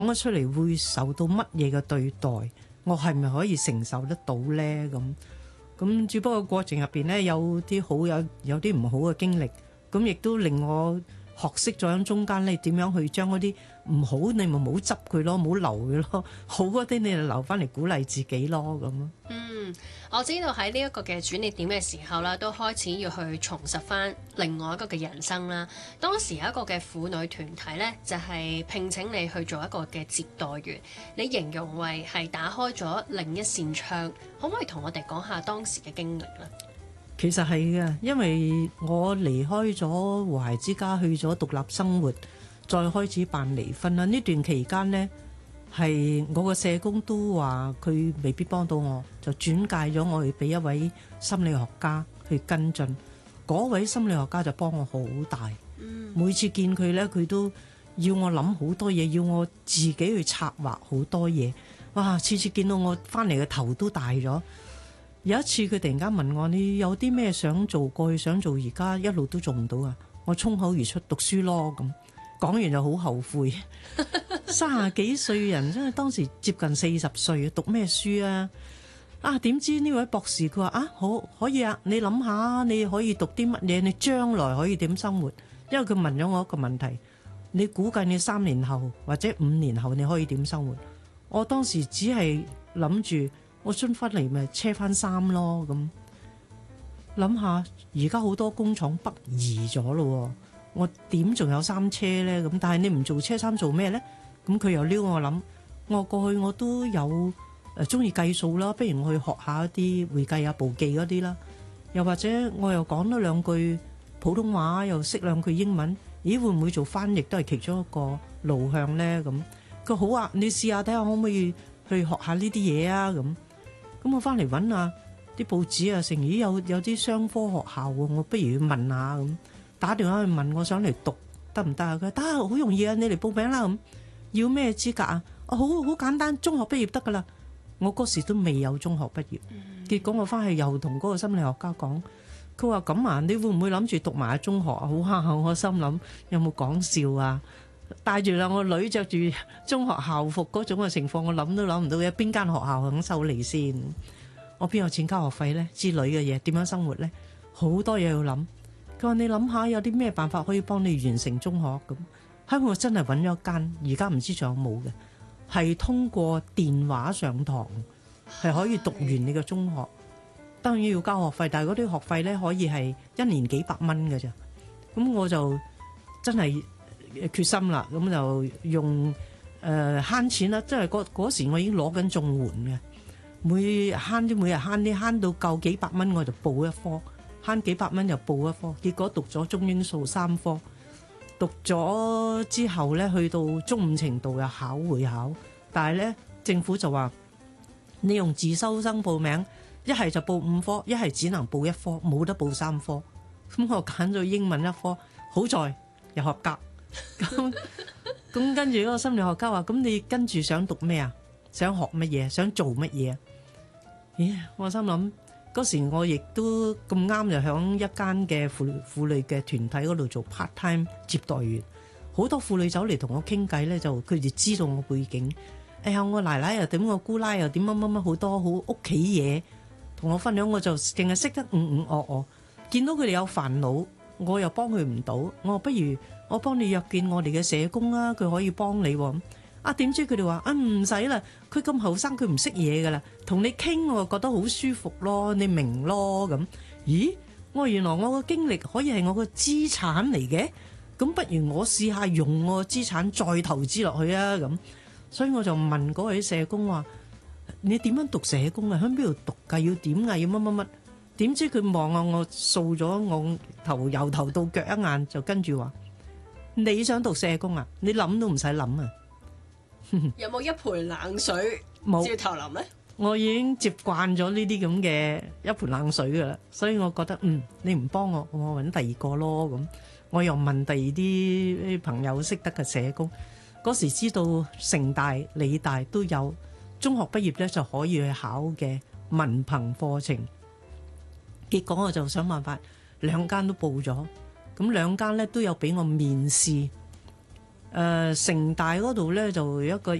咗出嚟會受到乜嘢嘅對待，我係咪可以承受得到咧？咁只不過過程入邊咧有啲好有啲唔好嘅經歷，咁亦都令我學識咗喺中間咧點樣去將嗰啲唔好你咪冇執佢咯，冇留佢咯，好嗰啲你就留翻嚟鼓勵自己咯咁。 我知道喺呢一個嘅轉捩點嘅時候啦，都開始要去重拾翻另外一個嘅人生啦。當時有一個嘅婦女團體呢，就係聘請你去做一個嘅接待員，你形容為係打開咗另一扇窗，可唔可以同我哋講下當時嘅經歷呢？ 其實係嘅，因為我離開咗和諧之家，去咗獨立生活，再開始辦離婚啦。呢段期間呢，係我個社工都話佢未必幫到我，就轉介咗我去俾一位心理學家去跟進。嗰位心理學家就幫我好大，每次見佢呢，佢都要我諗好多嘢，要我自己去策劃好多嘢。哇！次次見到我翻嚟嘅頭都大咗。有一次佢突然間問我：你有啲咩想做？過去想做，而家一路都做唔到啊！我衝口而出讀書咯咁。講完就好後悔，30幾歲人真係當時接近40歲，讀咩書啊？點知呢位博士佢話好可以啊，你諗下你可以讀啲乜嘢，你將來可以點生活？因為佢問咗我一個問題，你估計你3年後或者5年後你可以點生活？我當時只係諗住我出翻嚟咪車翻衫咯咁。諗下而家好多工廠北移咗咯，我點仲有衫車呢？咁但係你唔做車衫做咩呢？咁佢又撩我諗，我過去我都有中意計數啦，不如我去學下一啲會計啊、簿記嗰啲啦。又或者我又講多2句普通話，又識2句英文，咦會唔會做翻譯都係其中一個路向呢？咁佢好啊，你試下睇下可唔可以去學下呢啲嘢啊？咁我翻嚟揾下啲報紙啊，成咦有啲商科學校喎，我不如去問下咁。打電話去問我想嚟讀得唔得啊？佢話得，好容易啊，你嚟報名啦咁。要咩資格啊？好簡單，中學畢業得噶啦。我嗰時都未有中學畢業，結果我翻去又同嗰個心理學家講，佢話咁啊，你會唔會諗住讀埋中學啊？好蝦口，我心諗有冇講笑啊？帶住2個女着住中學校服嗰種嘅情況，我諗都諗唔到嘅，邊間學校肯收你先？我邊有錢交學費呢？之類嘅嘢點樣生活呢？好多嘢要諗。佢話你諗下有啲咩辦法可以幫你完成中學咁？喺我真係揾咗間，而家唔知仲有冇嘅，係通過電話上堂，係可以讀完你嘅中學。當然要交學費，但係嗰啲學費呢可以係1年幾百蚊嘅咋。咁我就真係決心啦，咁就用慳錢啦。即係嗰時我已經攞緊綜援嘅，每日慳啲，慳到夠幾百蚊我就報一科。慳幾百蚊就報一科，結果讀咗中英數3科，讀咗之後呢，去到中5程度又考會考，但係呢，政府就話你用自修生報名，一係就報5科，一係只能報1科，冇得報3科。咁我揀咗英文1科，好在又合格。咁跟住嗰個心理學家話：咁你跟住想讀咩啊？想學乜嘢？想做乜嘢啊？咦，我心諗。嗰時我亦都咁啱就喺一間嘅婦女嘅團體嗰度做 part time 接待員，好多婦女走嚟同我傾偈咧，就佢哋知道我背景。哎呀，我奶奶又點，我姑奶又點，乜好多好屋企嘢同我分享，我就淨係識得哦。見到佢哋有煩惱，我又幫佢唔到，我話不如我幫你約見我哋嘅社工啊，佢可以幫你喎。點知佢哋話唔使啦，佢咁後生，佢唔識嘢噶啦，同你傾我覺得好舒服咯，你明咯咁。咦，原來我個經歷可以係我個資產嚟嘅，咁不如我試下用我資產再投資落去啊咁。所以我就問嗰位社工話：你點樣讀社工啊？喺邊度讀㗎？要點啊？要乜？點知佢望下我，掃咗我頭由頭到腳一眼，就跟住話：你想讀社工啊？你諗都唔使諗啊！ 有冇一盆冷水照頭淋呢？ 我已經接慣咗呢啲咁嘅一盆冷水噶啦，所以我覺得你唔幫我，我揾第二個咯咁。我又問第二啲朋友識得嘅社工，嗰時知道城大、理大都有中學畢業咧就可以去考嘅文憑課程。結果我就想辦法2間都報咗，咁2間咧都有俾我面試。 城大嗰度咧就一個